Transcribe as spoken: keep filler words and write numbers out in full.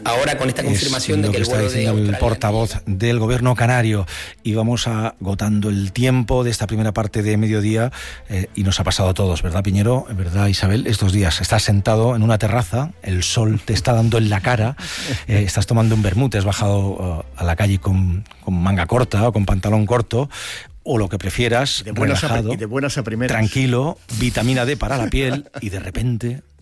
ahora con esta confirmación de que, que el vuelo de Australia... el portavoz del gobierno canario. Y vamos agotando el tiempo de esta primera parte de mediodía eh, y nos ha pasado a todos, ¿verdad, Piñero? ¿Verdad, Isabel? Estos días estás sentado en una terraza, el sol te está dando en la cara, eh, estás tomando un vermut, te has bajado uh, a la calle con, con manga corta o con pantalón corto, o lo que prefieras, y de buenas relajado, a, y de buenas a primeras. Tranquilo, vitamina D para la piel, y de repente...